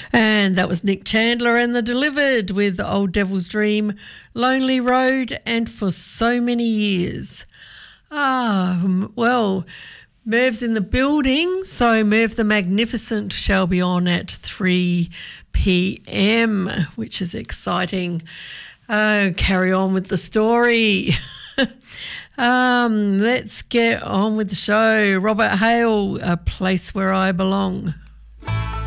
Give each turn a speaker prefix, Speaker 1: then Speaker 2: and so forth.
Speaker 1: And that was Nick Chandler and The Delivered with Old Devil's Dream, Lonely Road, and For So Many Years. Well, Merv's in the building, so Merv the Magnificent shall be on at 3 p.m, which is exciting. Carry on with the story. Let's get on with the show. Robert Hale, A Place Where I Belong.